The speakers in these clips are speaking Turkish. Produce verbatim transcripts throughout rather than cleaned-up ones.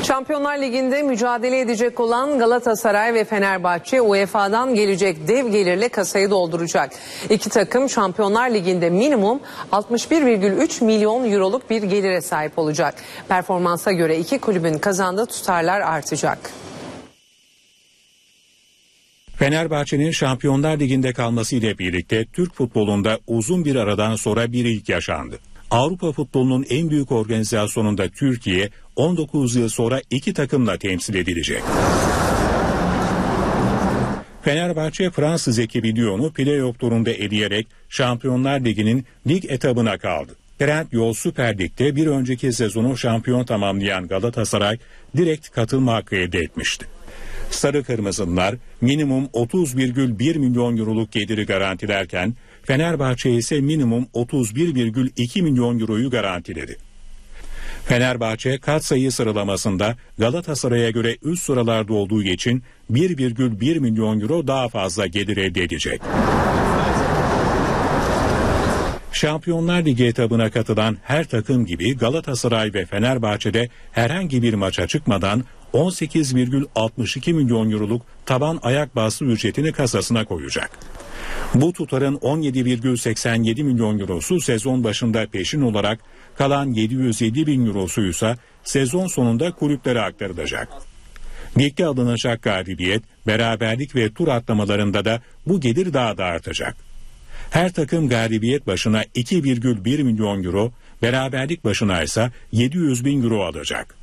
Şampiyonlar Ligi'nde mücadele edecek olan Galatasaray ve Fenerbahçe U E F A'dan gelecek dev gelirle kasayı dolduracak. İki takım Şampiyonlar Ligi'nde minimum altmış bir virgül üç milyon euroluk bir gelire sahip olacak. Performansa göre iki kulübün kazandığı tutarlar artacak. Fenerbahçe'nin Şampiyonlar Ligi'nde kalmasıyla birlikte Türk futbolunda uzun bir aradan sonra bir ilk yaşandı. Avrupa futbolunun en büyük organizasyonunda Türkiye on dokuz yıl sonra iki takımla temsil edilecek. Fenerbahçe Fransız ekibi Lyon'u play-off turunda eleyerek Şampiyonlar Ligi'nin lig etabına kaldı. Trendyol Süper Lig'de bir önceki sezonu şampiyon tamamlayan Galatasaray direkt katılma hakkı elde etmişti. Sarı Kırmızılar minimum otuz virgül bir milyon euroluk geliri garantilerken Fenerbahçe ise minimum otuz bir virgül iki milyon euroyu garantiledi. Fenerbahçe katsayı sıralamasında Galatasaray'a göre üst sıralarda olduğu için bir virgül bir milyon euro daha fazla gelir elde edecek. Şampiyonlar Ligi etabına katılan her takım gibi Galatasaray ve Fenerbahçe'de herhangi bir maça çıkmadan on sekiz virgül altmış iki milyon euroluk taban ayak bastı ücretini kasasına koyacak. Bu tutarın on yedi virgül seksen yedi milyon eurosu sezon başında peşin olarak, kalan yedi yüz yedi bin eurosu ise sezon sonunda kulüplere aktarılacak. Ligde alınacak galibiyet, beraberlik ve tur atlamalarında da bu gelir daha da artacak. Her takım galibiyet başına iki virgül bir milyon euro, beraberlik başına ise yedi yüz bin euro alacak.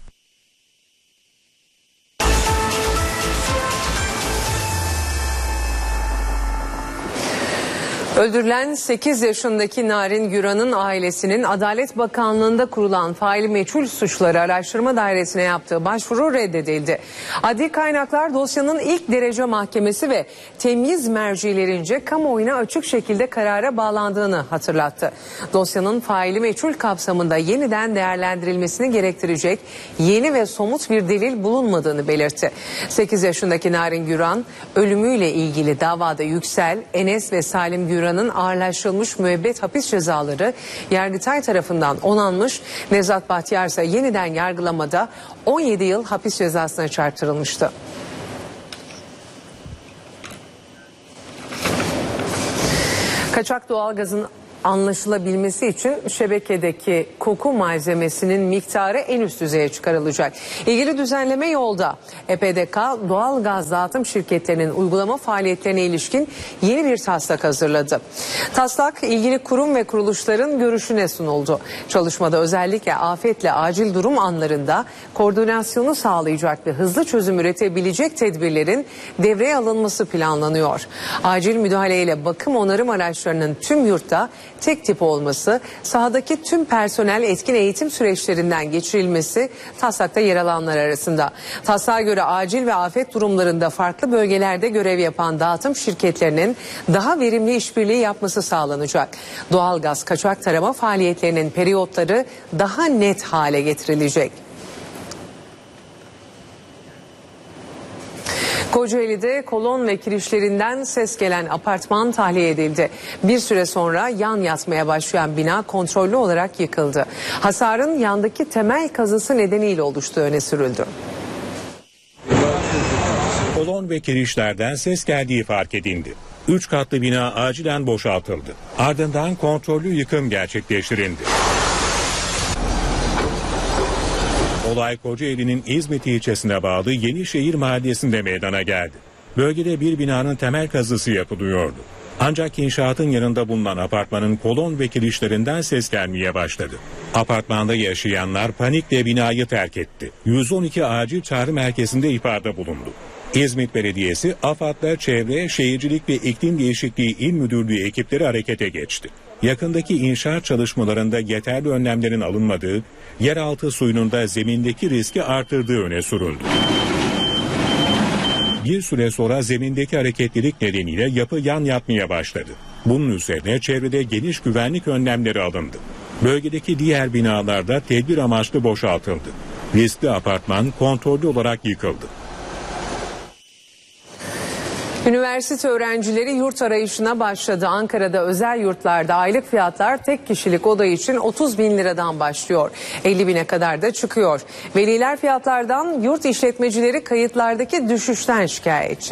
Öldürülen sekiz yaşındaki Narin Güran'ın ailesinin Adalet Bakanlığı'nda kurulan faili meçhul suçları araştırma dairesine yaptığı başvuru reddedildi. Adli kaynaklar dosyanın ilk derece mahkemesi ve temyiz mercilerince kamuoyuna açık şekilde karara bağlandığını hatırlattı. Dosyanın faili meçhul kapsamında yeniden değerlendirilmesini gerektirecek yeni ve somut bir delil bulunmadığını belirtti. sekiz yaşındaki Narin Güran ölümüyle ilgili davada Yüksel, Enes ve Salim Güran ağırlaştırılmış müebbet hapis cezaları Yargıtay tarafından onanmış. Nevzat Bahtiyar ise yeniden yargılamada on yedi yıl hapis cezasına çarptırılmıştı. Kaçak doğalgazın anlaşılabilmesi için şebekedeki koku malzemesinin miktarı en üst düzeye çıkarılacak. İlgili düzenleme yolda. E P D K doğal gaz dağıtım şirketlerinin uygulama faaliyetlerine ilişkin yeni bir taslak hazırladı. Taslak ilgili kurum ve kuruluşların görüşüne sunuldu. Çalışmada özellikle afetle acil durum anlarında koordinasyonu sağlayacak ve hızlı çözüm üretebilecek tedbirlerin devreye alınması planlanıyor. Acil müdahaleyle bakım onarım araçlarının tüm yurtta tek tip olması, sahadaki tüm personel etkin eğitim süreçlerinden geçirilmesi taslakta yer alanlar arasında. Taslağa göre acil ve afet durumlarında farklı bölgelerde görev yapan dağıtım şirketlerinin daha verimli işbirliği yapması sağlanacak. Doğalgaz kaçak tarama faaliyetlerinin periyotları daha net hale getirilecek. Kocaeli'de kolon ve kirişlerinden ses gelen apartman tahliye edildi. Bir süre sonra yan yatmaya başlayan bina kontrollü olarak yıkıldı. Hasarın yandaki temel kazısı nedeniyle oluştuğu öne sürüldü. Kolon ve kirişlerden ses geldiği fark edildi. Üç katlı bina acilen boşaltıldı. Ardından kontrollü yıkım gerçekleştirildi. Olay Kocaeli'nin İzmit ilçesine bağlı Yenişehir mahallesinde meydana geldi. Bölgede bir binanın temel kazısı yapılıyordu. Ancak inşaatın yanında bulunan apartmanın kolon ve kirişlerinden ses gelmeye başladı. Apartmanda yaşayanlar panikle binayı terk etti. yüz on iki acil çağrı merkezinde ihbarda bulundu. İzmit Belediyesi, AFAD'la Çevre, Şehircilik ve İklim Değişikliği İl Müdürlüğü ekipleri harekete geçti. Yakındaki inşaat çalışmalarında yeterli önlemlerin alınmadığı, yeraltı suyunun da zemindeki riski artırdığı öne sürüldü. Bir süre sonra zemindeki hareketlilik nedeniyle yapı yan yatmaya başladı. Bunun üzerine çevrede geniş güvenlik önlemleri alındı. Bölgedeki diğer binalarda tedbir amaçlı boşaltıldı. Riskli apartman kontrollü olarak yıkıldı. Üniversite öğrencileri yurt arayışına başladı. Ankara'da özel yurtlarda aylık fiyatlar tek kişilik oda için otuz bin liradan başlıyor. elli bine kadar da çıkıyor. Veliler fiyatlardan, yurt işletmecileri kayıtlardaki düşüşten şikayetçi.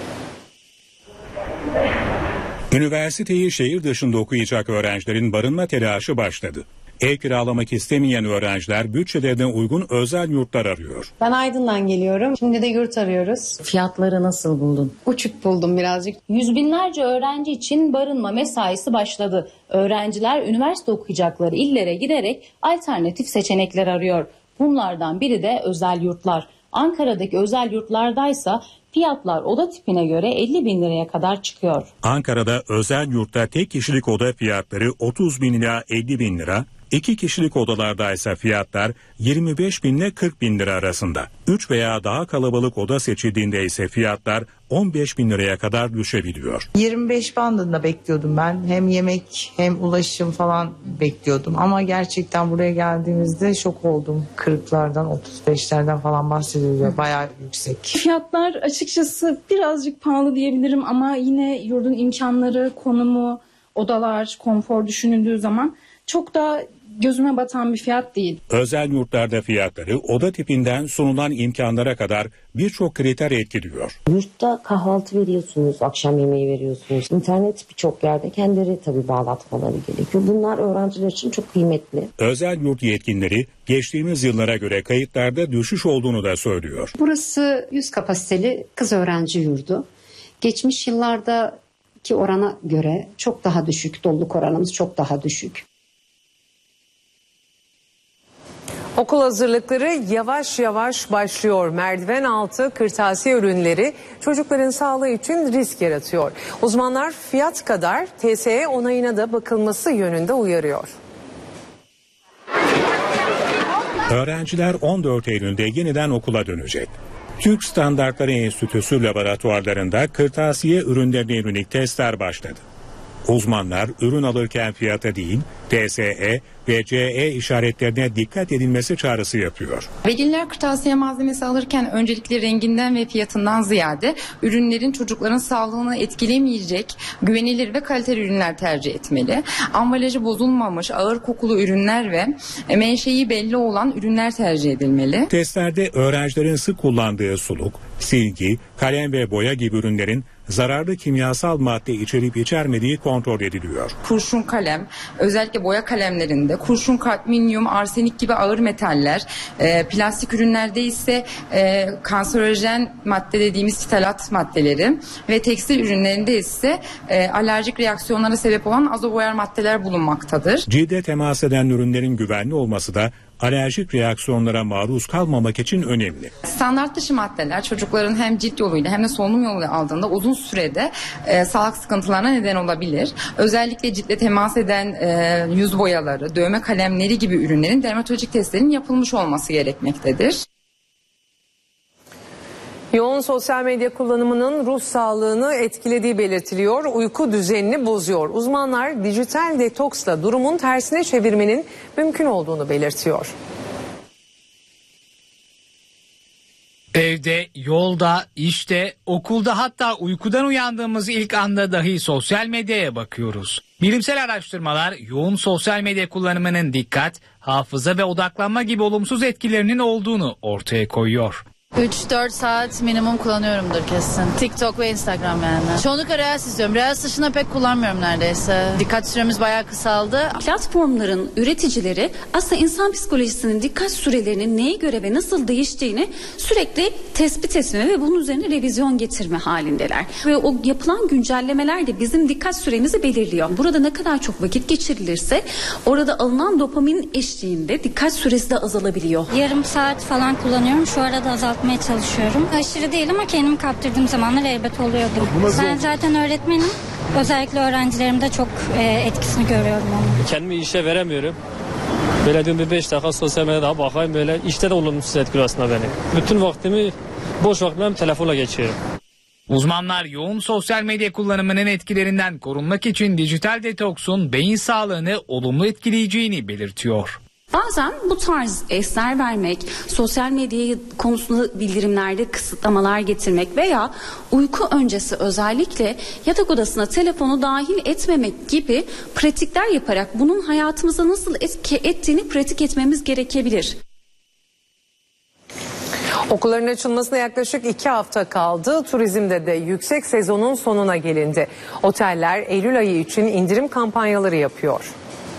Üniversiteyi şehir dışında okuyacak öğrencilerin barınma telaşı başladı. Ev kiralamak istemeyen öğrenciler bütçelerine uygun özel yurtlar arıyor. Ben Aydın'dan geliyorum. Şimdi de yurt arıyoruz. Fiyatları nasıl buldun? Uçuk buldum birazcık. Yüz binlerce öğrenci için barınma mesaisi başladı. Öğrenciler üniversite okuyacakları illere giderek alternatif seçenekler arıyor. Bunlardan biri de özel yurtlar. Ankara'daki özel yurtlardaysa fiyatlar oda tipine göre elli bin liraya kadar çıkıyor. Ankara'da özel yurtta tek kişilik oda fiyatları otuz bin ila elli bin lira. İki kişilik odalarda ise fiyatlar yirmi beş bin ile kırk bin lira arasında. Üç veya daha kalabalık oda seçildiğinde ise fiyatlar on beş bin liraya kadar düşebiliyor. yirmi beş bandında bekliyordum ben. Hem yemek hem ulaşım falan bekliyordum. Ama gerçekten buraya geldiğimizde şok oldum. kırklardan otuz beşlerden falan bahsediliyor. Bayağı yüksek. Fiyatlar açıkçası birazcık pahalı diyebilirim ama yine yurdun imkanları, konumu, odalar, konfor düşünüldüğü zaman çok da gözüme batan bir fiyat değil. Özel yurtlarda fiyatları oda tipinden sunulan imkanlara kadar birçok kriter etkiliyor. Yurtta kahvaltı veriyorsunuz, akşam yemeği veriyorsunuz. İnternet birçok yerde kendileri tabii bağlatmaları gerekiyor. Bunlar öğrenciler için çok kıymetli. Özel yurt yetkilileri geçtiğimiz yıllara göre kayıtlarda düşüş olduğunu da söylüyor. Burası yüz kapasiteli kız öğrenci yurdu. Geçmiş yıllardaki orana göre çok daha düşük, doluluk oranımız çok daha düşük. Okul hazırlıkları yavaş yavaş başlıyor. Merdiven altı kırtasiye ürünleri çocukların sağlığı için risk yaratıyor. Uzmanlar fiyat kadar T S E onayına da bakılması yönünde uyarıyor. Öğrenciler on dört Eylül'de yeniden okula dönecek. Türk Standartları Enstitüsü laboratuvarlarında kırtasiye ürünlerine yönelik testler başladı. Uzmanlar ürün alırken fiyata değil, T S E ve C E işaretlerine dikkat edilmesi çağrısı yapıyor. Veliler kırtasiye malzemesi alırken öncelikle renginden ve fiyatından ziyade ürünlerin çocukların sağlığını etkilemeyecek güvenilir ve kaliteli ürünler tercih etmeli. Ambalajı bozulmamış, ağır kokulu ürünler ve menşei belli olan ürünler tercih edilmeli. Testlerde öğrencilerin sık kullandığı suluk, silgi, kalem ve boya gibi ürünlerin zararlı kimyasal madde içerip içermediği kontrol ediliyor. Kurşun kalem, özellikle boya kalemlerinde kurşun, kadmiyum, arsenik gibi ağır metaller, e, plastik ürünlerde ise e, kanserojen madde dediğimiz ftalat maddeleri ve tekstil ürünlerinde ise e, alerjik reaksiyonlara sebep olan azoboyar maddeler bulunmaktadır. Cilde temas eden ürünlerin güvenli olması da alerjik reaksiyonlara maruz kalmamak için önemli. Standart dışı maddeler çocukların hem cilt yoluyla hem de solunum yoluyla aldığında uzun sürede e, sağlık sıkıntılarına neden olabilir. Özellikle ciltle temas eden e, yüz boyaları, dövme kalemleri gibi ürünlerin dermatolojik testlerin yapılmış olması gerekmektedir. Yoğun sosyal medya kullanımının ruh sağlığını etkilediği belirtiliyor, uyku düzenini bozuyor. Uzmanlar dijital detoksla durumun tersine çevirmenin mümkün olduğunu belirtiyor. Evde, yolda, işte, okulda, hatta uykudan uyandığımız ilk anda dahi sosyal medyaya bakıyoruz. Bilimsel araştırmalar yoğun sosyal medya kullanımının dikkat, hafıza ve odaklanma gibi olumsuz etkilerinin olduğunu ortaya koyuyor. üç dört saat minimum kullanıyorumdur kesin. TikTok ve Instagram yani. Çoğunlukla Reels izliyorum. Reels dışında pek kullanmıyorum neredeyse. Dikkat süremiz bayağı kısaldı. Platformların üreticileri aslında insan psikolojisinin dikkat sürelerinin neye göre ve nasıl değiştiğini sürekli tespit etme ve bunun üzerine revizyon getirme halindeler. Ve o yapılan güncellemeler de bizim dikkat süremizi belirliyor. Burada ne kadar çok vakit geçirilirse orada alınan dopamin eşliğinde dikkat süresi de azalabiliyor. Yarım saat falan kullanıyorum. Şu arada azaltmaya çalışıyorum. Aşırı değil ama kendimi kaptırdığım zamanlar elbet oluyordu. Ben zaten öğretmenim. Özellikle öğrencilerimde çok e, etkisini görüyorum onu. Kendimi işe veremiyorum. Böyle diyorum bir beş dakika sosyal medyada daha bakayım, böyle işte de olumsuz etkili aslında beni. Bütün vaktimi, boş vaktimi telefonla geçiyorum. Uzmanlar yoğun sosyal medya kullanımının etkilerinden korunmak için dijital detoksun beyin sağlığını olumlu etkileyeceğini belirtiyor. Bazen bu tarz esler vermek, sosyal medya konusunda bildirimlerde kısıtlamalar getirmek veya uyku öncesi özellikle yatak odasına telefonu dahil etmemek gibi pratikler yaparak bunun hayatımıza nasıl etki ettiğini pratik etmemiz gerekebilir. Okulların açılmasına yaklaşık iki hafta kaldı. Turizmde de yüksek sezonun sonuna gelindi. Oteller Eylül ayı için indirim kampanyaları yapıyor.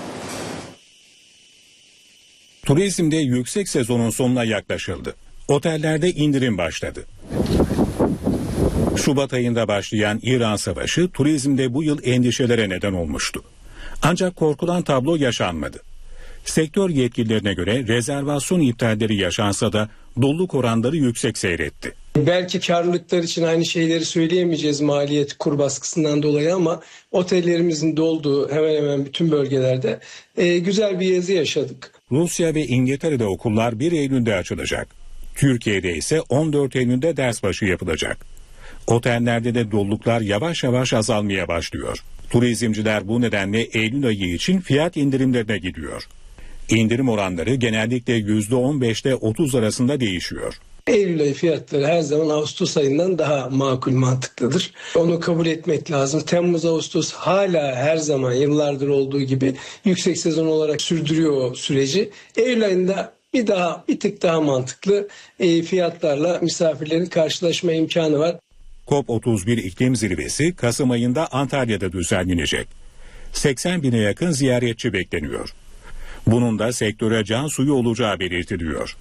Turizmde yüksek sezonun sonuna yaklaşıldı. Otellerde indirim başladı. Şubat ayında başlayan İran Savaşı turizmde bu yıl endişelere neden olmuştu. Ancak korkulan tablo yaşanmadı. Sektör yetkililerine göre rezervasyon iptalleri yaşansa da doluluk oranları yüksek seyretti. Belki karlılıklar için aynı şeyleri söyleyemeyeceğiz maliyet kur baskısından dolayı ama otellerimizin dolduğu hemen hemen bütün bölgelerde e, güzel bir yazı yaşadık. Rusya ve İngiltere'de okullar bir Eylül'de açılacak. Türkiye'de ise on dört Eylül'de ders başı yapılacak. Otellerde de doluluklar yavaş yavaş azalmaya başlıyor. Turizmciler bu nedenle Eylül ayı için fiyat indirimlerine gidiyor. İndirim oranları genellikle yüzde on beşte otuz arasında değişiyor. Eylül ayı fiyatları her zaman Ağustos ayından daha makul mantıklıdır. Onu kabul etmek lazım. Temmuz, Ağustos hala her zaman yıllardır olduğu gibi yüksek sezon olarak sürdürüyor o süreci. Eylül ayında bir daha bir tık daha mantıklı e, fiyatlarla misafirlerin karşılaşma imkanı var. COP otuz bir iklim zirvesi Kasım ayında Antalya'da düzenlenecek. seksen bine yakın ziyaretçi bekleniyor. Bunun da sektöre can suyu olacağı belirtiliyor.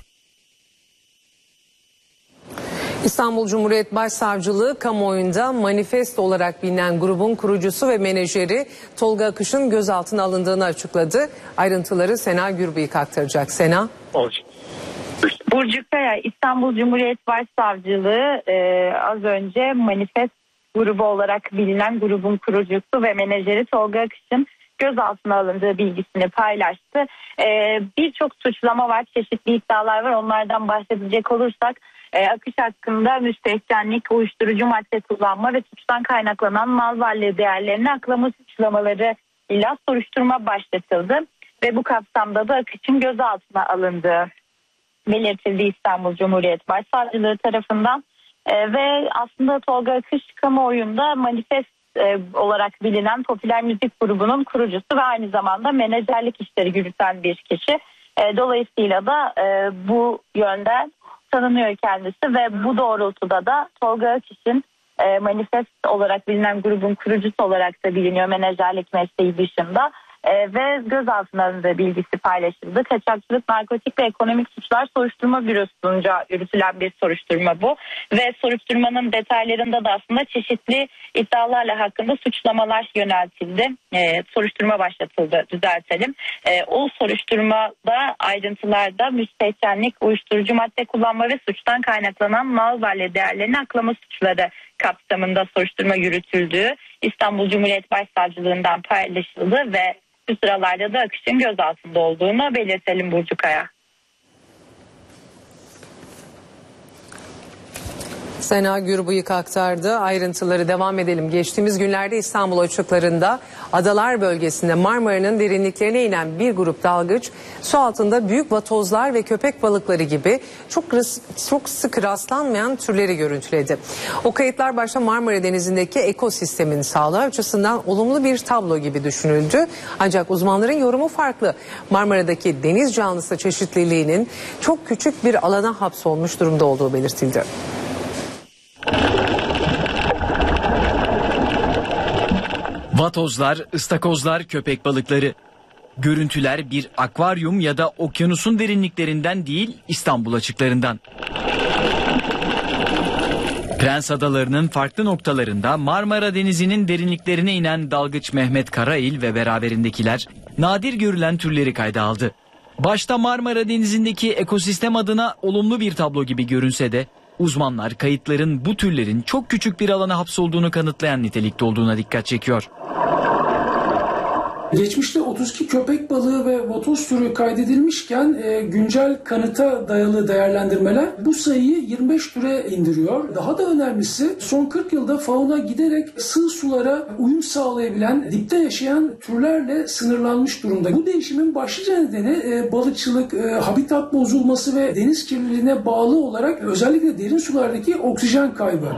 İstanbul Cumhuriyet Başsavcılığı kamuoyunda Manifest olarak bilinen grubun kurucusu ve menajeri Tolga Akış'ın gözaltına alındığını açıkladı. Ayrıntıları Sena Gürbüyük aktaracak. Sena. Burcu Kaya, İstanbul Cumhuriyet Başsavcılığı e, az önce Manifest grubu olarak bilinen grubun kurucusu ve menajeri Tolga Akış'ın gözaltına alındığı bilgisini paylaştı. Ee, Birçok suçlama var, çeşitli iddialar var. Onlardan bahsedecek olursak e, Akış hakkında müstehcenlik, uyuşturucu madde kullanma ve suçtan kaynaklanan mal varlığı değerlerini aklama suçlamaları ile soruşturma başlatıldı. Ve bu kapsamda da Akış'ın gözaltına alındığı belirtildi İstanbul Cumhuriyet Başsavcılığı tarafından. E, ve aslında Tolga Akış kamuoyunda Manifest olarak bilinen popüler müzik grubunun kurucusu ve aynı zamanda menajerlik işleri yürüten bir kişi. Dolayısıyla da bu yönden tanınıyor kendisi ve bu doğrultuda da Tolga Akış'ın Manifest olarak bilinen grubun kurucusu olarak da biliniyor menajerlik mesleği dışında. Ee, ve gözaltına alındığı bilgisi paylaşıldı. Kaçakçılık, narkotik ve ekonomik suçlar soruşturma bürosunca yürütülen bir soruşturma bu. Ve soruşturmanın detaylarında da aslında çeşitli iddialarla hakkında suçlamalar yöneltildi. Ee, soruşturma başlatıldı, düzeltelim. Ee, o soruşturmada ayrıntılarda müstehcenlik, uyuşturucu madde kullanma ve suçtan kaynaklanan mal varlığı değerlerini aklama suçları kapsamında soruşturma yürütüldüğü İstanbul Cumhuriyet Başsavcılığından paylaşıldı ve bu sıralarda da Akış'ın gözaltında olduğunu belirtelim Burcu Kaya. Sena Gürbüyük aktardı. Ayrıntıları devam edelim. Geçtiğimiz günlerde İstanbul açıklarında Adalar bölgesinde Marmara'nın derinliklerine inen bir grup dalgıç su altında büyük vatozlar ve köpek balıkları gibi çok, çok sık rastlanmayan türleri görüntüledi. O kayıtlar başta Marmara Denizi'ndeki ekosistemin sağlığı açısından olumlu bir tablo gibi düşünüldü. Ancak uzmanların yorumu farklı. Marmara'daki deniz canlısı çeşitliliğinin çok küçük bir alana hapsolmuş durumda olduğu belirtildi. Vatozlar, ıstakozlar, köpek balıkları. Görüntüler bir akvaryum ya da okyanusun derinliklerinden değil, İstanbul açıklarından. Prens Adaları'nın farklı noktalarında Marmara Denizi'nin derinliklerine inen dalgıç Mehmet Karail ve beraberindekiler nadir görülen türleri kayda aldı. Başta Marmara Denizi'ndeki ekosistem adına olumlu bir tablo gibi görünse de uzmanlar kayıtların bu türlerin çok küçük bir alana hapsolduğunu kanıtlayan nitelikte olduğuna dikkat çekiyor. Geçmişte otuz iki köpek balığı ve vatoz türü kaydedilmişken e, güncel kanıta dayalı değerlendirmeler bu sayıyı yirmi beş türe indiriyor. Daha da önemlisi son kırk yılda fauna giderek sığ sulara uyum sağlayabilen, dipte yaşayan türlerle sınırlanmış durumda. Bu değişimin başlıca nedeni e, balıkçılık, e, habitat bozulması ve deniz kirliliğine bağlı olarak özellikle derin sulardaki oksijen kaybı.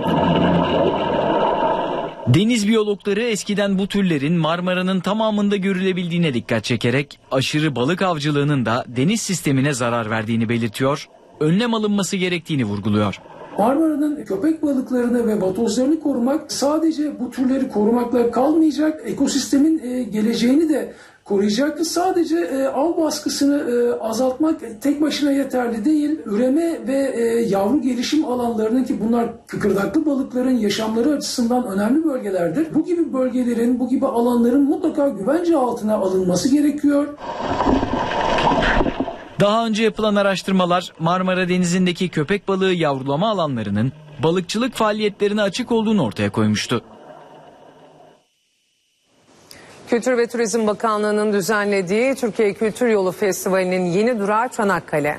Deniz biyologları eskiden bu türlerin Marmara'nın tamamında görülebildiğine dikkat çekerek aşırı balık avcılığının da deniz sistemine zarar verdiğini belirtiyor, önlem alınması gerektiğini vurguluyor. Marmara'nın köpek balıklarını ve vatozlarını korumak sadece bu türleri korumakla kalmayacak, ekosistemin e, geleceğini de koruyacak. Sadece e, av baskısını e, azaltmak tek başına yeterli değil. Üreme ve e, yavru gelişim alanlarının, ki bunlar kıkırdaklı balıkların yaşamları açısından önemli bölgelerdir. Bu gibi bölgelerin, bu gibi alanların mutlaka güvence altına alınması gerekiyor. Daha önce yapılan araştırmalar Marmara Denizi'ndeki köpek balığı yavrulama alanlarının balıkçılık faaliyetlerine açık olduğunu ortaya koymuştu. Kültür ve Turizm Bakanlığı'nın düzenlediği Türkiye Kültür Yolu Festivali'nin yeni durağı Çanakkale.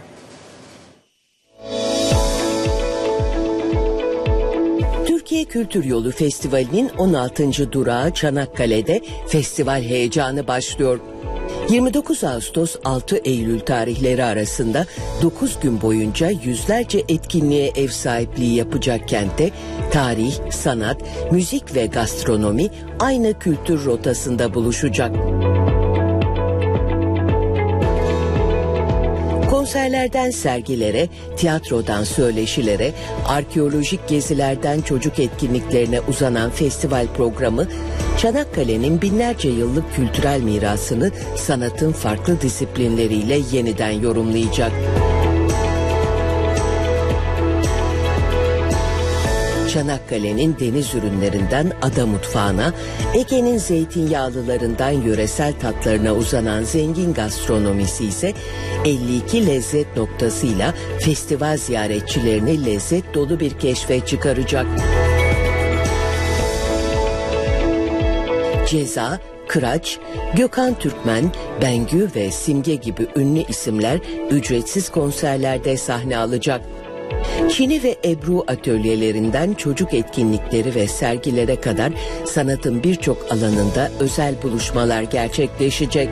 Türkiye Kültür Yolu Festivali'nin on altıncı durağı Çanakkale'de festival heyecanı başlıyor. yirmi dokuz Ağustos altı Eylül tarihleri arasında dokuz gün boyunca yüzlerce etkinliğe ev sahipliği yapacak kentte tarih, sanat, müzik ve gastronomi aynı kültür rotasında buluşacak. Konserlerden sergilere, tiyatrodan söyleşilere, arkeolojik gezilerden çocuk etkinliklerine uzanan festival programı, Çanakkale'nin binlerce yıllık kültürel mirasını sanatın farklı disiplinleriyle yeniden yorumlayacak. Çanakkale'nin deniz ürünlerinden ada mutfağına, Ege'nin zeytinyağlılarından yöresel tatlarına uzanan zengin gastronomisi ise elli iki lezzet noktasıyla festival ziyaretçilerini lezzet dolu bir keşfe çıkaracak. Ceza, Kıraç, Gökhan Türkmen, Bengü ve Simge gibi ünlü isimler ücretsiz konserlerde sahne alacak. Çini ve Ebru atölyelerinden çocuk etkinlikleri ve sergilere kadar sanatın birçok alanında özel buluşmalar gerçekleşecek.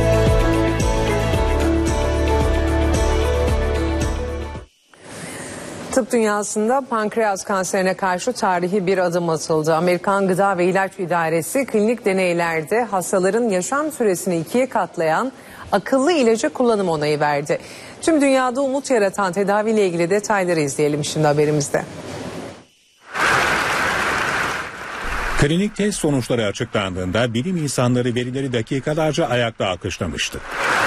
Tıp dünyasında pankreas kanserine karşı tarihi bir adım atıldı. Amerikan Gıda ve İlaç İdaresi klinik deneylerde hastaların yaşam süresini ikiye katlayan akıllı ilaca kullanım onayı verdi. Tüm dünyada umut yaratan tedaviyle ilgili detayları izleyelim şimdi haberimizde. Klinik test sonuçları açıklandığında bilim insanları verileri dakikalarca ayakta alkışlamıştı.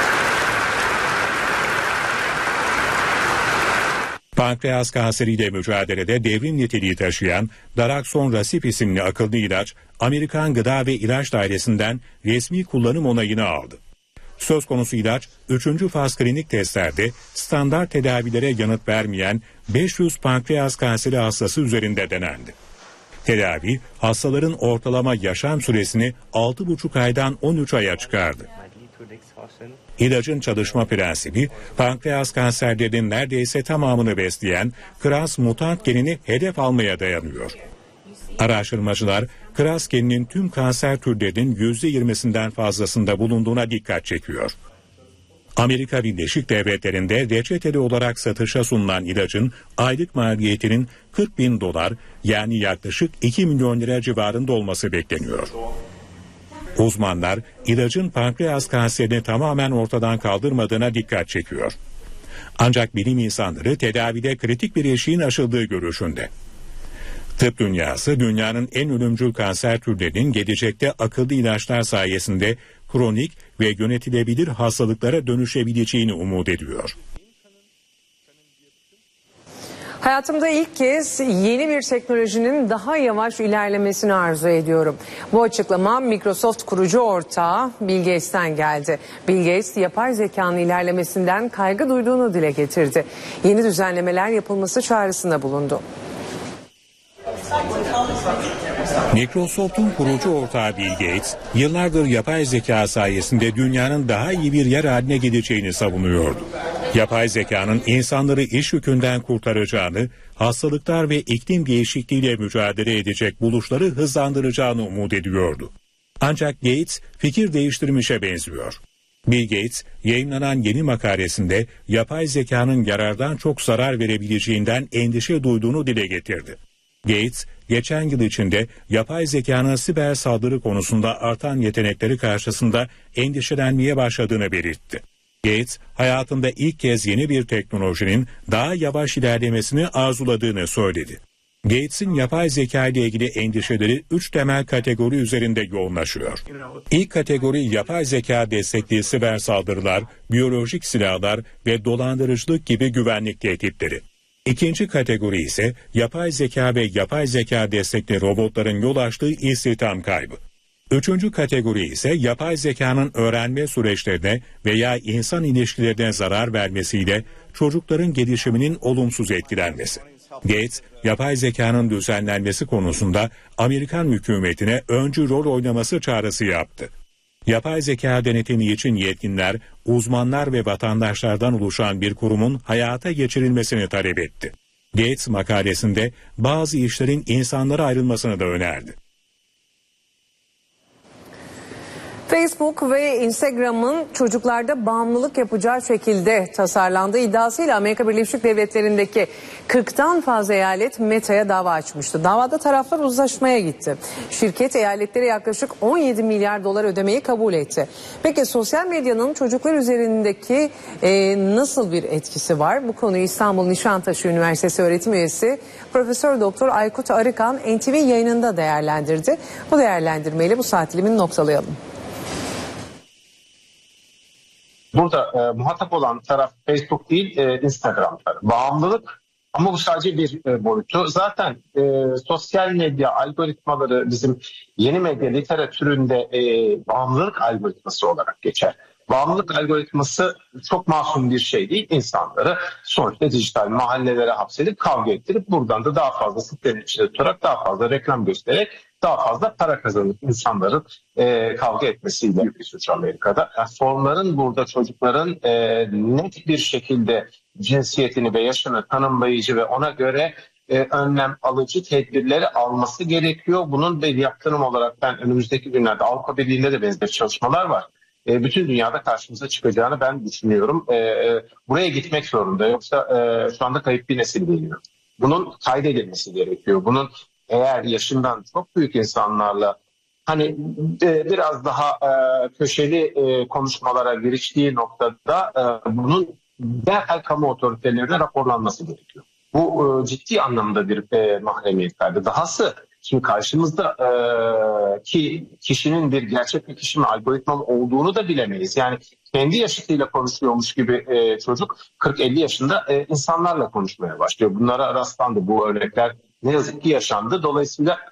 Pankreas kanseriyle mücadelede devrim niteliği taşıyan Daraxonrasib isimli akıllı ilaç, Amerikan Gıda ve İlaç Dairesi'nden resmi kullanım onayını aldı. Söz konusu ilaç, üçüncü faz klinik testlerde standart tedavilere yanıt vermeyen beş yüz pankreas kanseri hastası üzerinde denendi. Tedavi, hastaların ortalama yaşam süresini altı buçuk aydan on üç aya çıkardı. İlacın çalışma prensibi, pankreas kanserlerinin neredeyse tamamını besleyen KRAS mutant genini hedef almaya dayanıyor. Araştırmacılar, KRAS geninin tüm kanser türlerinin yüzde yirmisinden fazlasında bulunduğuna dikkat çekiyor. Amerika Birleşik Devletleri'nde reçeteli olarak satışa sunulan ilacın aylık maliyetinin kırk bin dolar yani yaklaşık iki milyon lira civarında olması bekleniyor. Uzmanlar ilacın pankreas kanserini tamamen ortadan kaldırmadığına dikkat çekiyor. Ancak bilim insanları tedavide kritik bir eşiğin aşıldığı görüşünde. Tıp dünyası dünyanın en ölümcül kanser türlerinin gelecekte akıllı ilaçlar sayesinde kronik ve yönetilebilir hastalıklara dönüşebileceğini umut ediyor. Hayatımda ilk kez yeni bir teknolojinin daha yavaş ilerlemesini arzu ediyorum. Bu açıklama Microsoft kurucu ortağı Bill Gates'ten geldi. Bill Gates yapay zekanın ilerlemesinden kaygı duyduğunu dile getirdi. Yeni düzenlemeler yapılması çağrısında bulundu. Microsoft'un kurucu ortağı Bill Gates, yıllardır yapay zeka sayesinde dünyanın daha iyi bir yer haline geleceğini savunuyordu. Yapay zekanın insanları iş yükünden kurtaracağını, hastalıklar ve iklim değişikliğiyle mücadele edecek buluşları hızlandıracağını umut ediyordu. Ancak Gates fikir değiştirmişe benziyor. Bill Gates, yayınlanan yeni makalesinde yapay zekanın yarardan çok zarar verebileceğinden endişe duyduğunu dile getirdi. Gates, geçen yıl içinde yapay zekanın siber saldırı konusunda artan yetenekleri karşısında endişelenmeye başladığını belirtti. Gates, hayatında ilk kez yeni bir teknolojinin daha yavaş ilerlemesini arzuladığını söyledi. Gates'in yapay zeka ile ilgili endişeleri üç temel kategori üzerinde yoğunlaşıyor. İlk kategori yapay zeka destekli siber saldırılar, biyolojik silahlar ve dolandırıcılık gibi güvenlik tehditleri. İkinci kategori ise yapay zeka ve yapay zeka destekli robotların yol açtığı istihdam kaybı. Üçüncü kategori ise yapay zekanın öğrenme süreçlerine veya insan ilişkilerine zarar vermesiyle çocukların gelişiminin olumsuz etkilenmesi. Gates, yapay zekanın düzenlenmesi konusunda Amerikan hükümetine öncü rol oynaması çağrısı yaptı. Yapay zeka denetimi için yetkinler, uzmanlar ve vatandaşlardan oluşan bir kurumun hayata geçirilmesini talep etti. Gates makalesinde bazı işlerin insanlara ayrılmasını da önerdi. Facebook ve Instagram'ın çocuklarda bağımlılık yapacağı şekilde tasarlandığı iddiasıyla Amerika Birleşik Devletleri'ndeki kırktan fazla eyalet Meta'ya dava açmıştı. Davada taraflar uzlaşmaya gitti. Şirket eyaletlere yaklaşık on yedi milyar dolar ödemeyi kabul etti. Peki sosyal medyanın çocuklar üzerindeki e, nasıl bir etkisi var? Bu konuyu İstanbul Nişantaşı Üniversitesi öğretim üyesi Profesör Doktor Aykut Arıkan N T V yayınında değerlendirdi. Bu değerlendirmeyle bu saat dilimini noktalayalım. Burada e, muhatap olan taraf Facebook değil, e, Instagram tarafı. Bağımlılık, ama bu sadece bir e, boyutu. Zaten e, sosyal medya algoritmaları bizim yeni medya literatüründe e, bağımlılık algoritması olarak geçer. Bağımlılık algoritması çok masum bir şey değil. İnsanları sonuçta dijital mahallelere hapsedip kavga ettirip buradan da daha fazla sitelerin içinde tutarak daha fazla reklam göstererek daha fazla para kazanıp insanların e, kavga etmesiyle büyük bir suç Amerika'da. Yani sorunların burada çocukların e, net bir şekilde cinsiyetini ve yaşını tanımlayıcı ve ona göre e, önlem alıcı tedbirleri alması gerekiyor. Bunun bir yaptırım olarak ben önümüzdeki günlerde Avrupa Birliği'nde de benzer çalışmalar var. E, bütün dünyada karşımıza çıkacağını ben düşünüyorum. E, e, buraya gitmek zorunda. Yoksa e, şu anda kayıp bir nesil geliyor. Bunun kaydedilmesi gerekiyor. Bunun eğer yaşından çok büyük insanlarla hani e, biraz daha e, köşeli e, konuşmalara giriştiği noktada e, bunun derhal kamu otoritelerine raporlanması gerekiyor. Bu e, ciddi anlamda bir e, mahremiyet kaybı. Dahası şimdi karşımızda e, ki kişinin bir gerçek bir kişi mi algoritma mı olduğunu da bilemeyiz. Yani kendi yaşıtıyla konuşuyormuş gibi e, çocuk kırk elli yaşında e, insanlarla konuşmaya başlıyor. Bunlara rastlandı, bu örnekler ne yazık ki yaşandı. Dolayısıyla